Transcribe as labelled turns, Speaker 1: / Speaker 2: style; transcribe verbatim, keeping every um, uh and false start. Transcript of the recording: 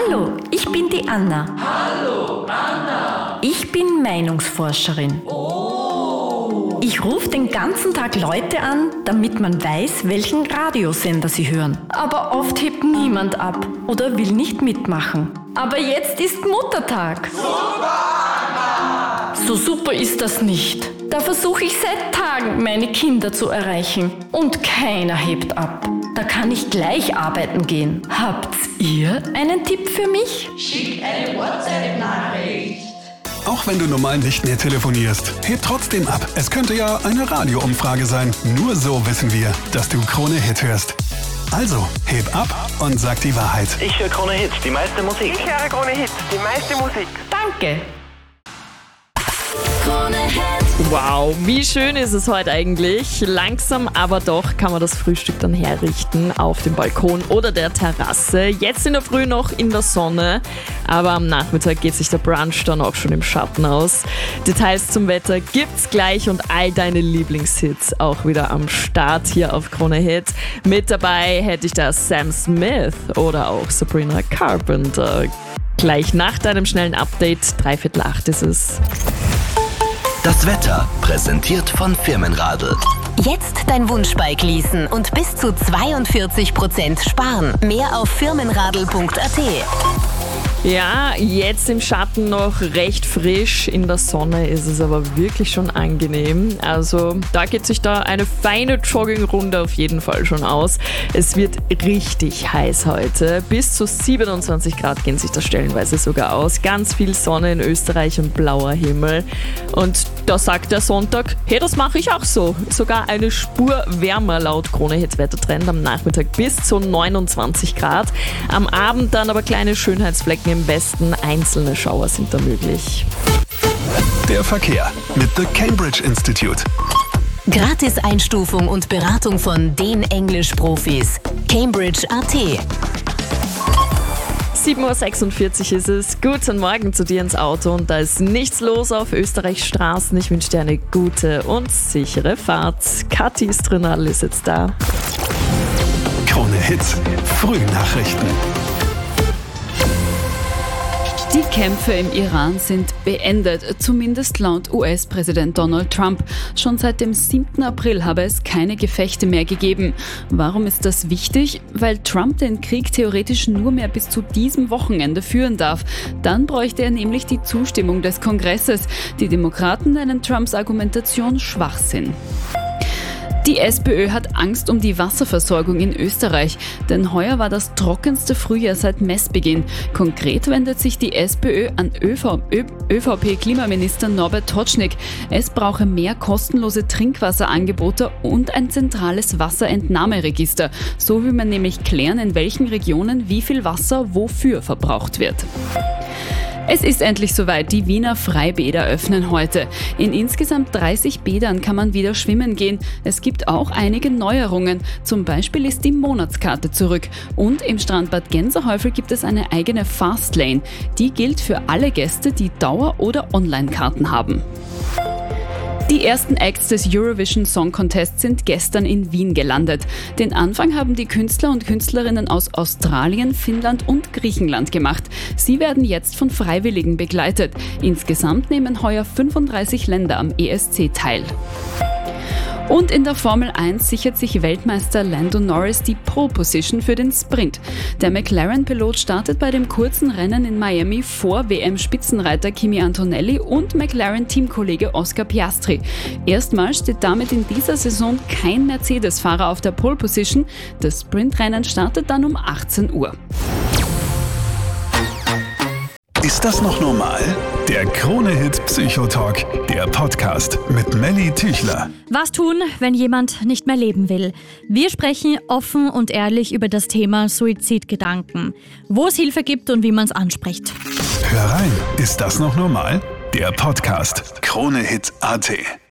Speaker 1: Hallo, ich bin die Anna.
Speaker 2: Hallo, Anna.
Speaker 1: Ich bin Meinungsforscherin.
Speaker 2: Oh.
Speaker 1: Ich rufe den ganzen Tag Leute an, damit man weiß, welchen Radiosender sie hören. Aber oft hebt niemand ab oder will nicht mitmachen. Aber jetzt ist Muttertag.
Speaker 2: Super, Anna.
Speaker 1: So super ist das nicht. Da versuche ich seit Tagen, meine Kinder zu erreichen. Und keiner hebt ab. Da kann ich gleich arbeiten gehen. Habt ihr einen Tipp für mich?
Speaker 2: Schick eine WhatsApp-Nachricht.
Speaker 3: Auch wenn du normal nicht mehr telefonierst, heb trotzdem ab. Es könnte ja eine Radioumfrage sein. Nur so wissen wir, dass du Krone Hit hörst. Also, heb ab und sag die Wahrheit.
Speaker 4: Ich höre Krone Hit, die meiste Musik.
Speaker 5: Ich höre Krone Hit, die meiste Musik.
Speaker 1: Danke.
Speaker 6: Krone Hit.
Speaker 7: Wow, wie schön ist es heute eigentlich. Langsam, aber doch kann man das Frühstück dann herrichten auf dem Balkon oder der Terrasse. Jetzt in der Früh noch in der Sonne, aber am Nachmittag geht sich der Brunch dann auch schon im Schatten aus. Details zum Wetter gibt's gleich und all deine Lieblingshits auch wieder am Start hier auf Krone Hit. Mit dabei hätte ich da Sam Smith oder auch Sabrina Carpenter. Gleich nach deinem schnellen Update, dreiviertel acht ist es.
Speaker 8: Das Wetter, präsentiert von Firmenradl.
Speaker 6: Jetzt dein Wunschbike leasen und bis zu zweiundvierzig Prozent sparen. Mehr auf firmenradl punkt a t.
Speaker 7: Ja, jetzt im Schatten noch recht frisch, in der Sonne ist es aber wirklich schon angenehm. Also da geht sich da eine feine Joggingrunde auf jeden Fall schon aus. Es wird richtig heiß heute, bis zu siebenundzwanzig Grad gehen sich da stellenweise sogar aus. Ganz viel Sonne in Österreich und blauer Himmel. Und da sagt der Sonntag, hey, das mache ich auch so. Sogar eine Spur wärmer laut Krone Hit Wettertrend am Nachmittag bis zu neunundzwanzig Grad. Am Abend dann aber kleine Schönheitsflecken im Westen, einzelne Schauer sind da möglich.
Speaker 3: Der Verkehr mit The Cambridge Institute.
Speaker 6: Gratis-Einstufung und Beratung von den Englisch-Profis. Cambridge punkt a t.
Speaker 7: sieben Uhr sechsundvierzig ist es. Guten Morgen zu dir ins Auto und da ist nichts los auf Österreichs Straßen. Ich wünsche dir eine gute und sichere Fahrt. Kathi Strenadl ist jetzt da.
Speaker 3: Krone Hit, Frühnachrichten.
Speaker 9: Die Kämpfe im Iran sind beendet, zumindest laut U S-Präsident Donald Trump. Schon seit dem siebten April habe es keine Gefechte mehr gegeben. Warum ist das wichtig? Weil Trump den Krieg theoretisch nur mehr bis zu diesem Wochenende führen darf. Dann bräuchte er nämlich die Zustimmung des Kongresses. Die Demokraten nennen Trumps Argumentation Schwachsinn. Die SPÖ hat Angst um die Wasserversorgung in Österreich, denn heuer war das trockenste Frühjahr seit Messbeginn. Konkret wendet sich die SPÖ an ÖVP-Klimaminister Norbert Totschnig. Es brauche mehr kostenlose Trinkwasserangebote und ein zentrales Wasserentnahmeregister. So will man nämlich klären, in welchen Regionen wie viel Wasser wofür verbraucht wird. Es ist endlich soweit, die Wiener Freibäder öffnen heute. In insgesamt dreißig Bädern kann man wieder schwimmen gehen. Es gibt auch einige Neuerungen. Zum Beispiel ist die Monatskarte zurück. Und im Strandbad Gänsehäufel gibt es eine eigene Fastlane. Die gilt für alle Gäste, die Dauer- oder Online-Karten haben. Die ersten Acts des Eurovision Song Contest sind gestern in Wien gelandet. Den Anfang haben die Künstler und Künstlerinnen aus Australien, Finnland und Griechenland gemacht. Sie werden jetzt von Freiwilligen begleitet. Insgesamt nehmen heuer fünfunddreißig Länder am E S C teil. Und in der Formel eins sichert sich Weltmeister Lando Norris die Pole Position für den Sprint. Der McLaren-Pilot startet bei dem kurzen Rennen in Miami vor W M-Spitzenreiter Kimi Antonelli und McLaren-Teamkollege Oscar Piastri. Erstmals steht damit in dieser Saison kein Mercedes-Fahrer auf der Pole Position. Das Sprintrennen startet dann um achtzehn Uhr.
Speaker 3: Ist das noch normal? Der Krone-Hit Psychotalk, der Podcast mit Melly Tüchler.
Speaker 10: Was tun, wenn jemand nicht mehr leben will? Wir sprechen offen und ehrlich über das Thema Suizidgedanken, wo es Hilfe gibt und wie man es anspricht.
Speaker 3: Hör rein, ist das noch normal? Der Podcast Krone-Hit punkt a t.